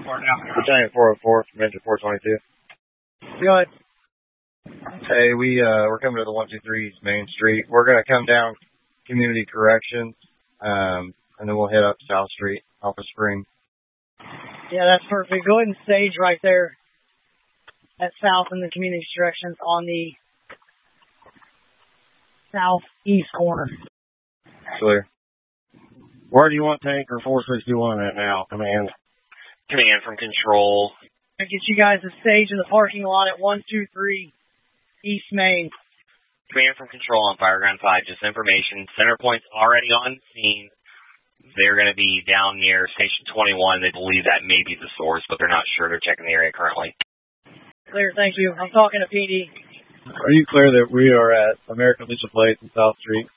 Battalion 404 from Engine 422. Go ahead. Hey, we're coming to the 123 East Main Street. We're going to come down Community Corrections, and then we'll head up South Street off of Spring. Yeah, that's perfect. Go ahead and stage right there at South in the Community Corrections on the southeast corner. Clear. Where do you want Tanker 461 at now, Command? Command from Control. I get you guys a stage in the parking lot at 123 East Main. Command from Control on Fireground 5. Just information. Centerpoint's already on scene. They're going to be down near Station 21. They believe that may be the source, but they're not sure. They're checking the area currently. Clear, thank you. I'm talking to PD. Are you clear that we are at American Legion Place in South Street?